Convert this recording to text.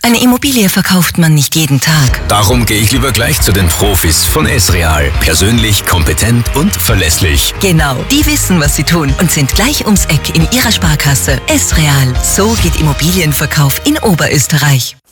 Eine Immobilie verkauft man nicht jeden Tag. Darum gehe ich lieber gleich zu den Profis von S-Real. Persönlich, kompetent und verlässlich. Genau, die wissen, was sie tun und sind gleich ums Eck in ihrer Sparkasse. S-Real, so geht Immobilienverkauf in Oberösterreich.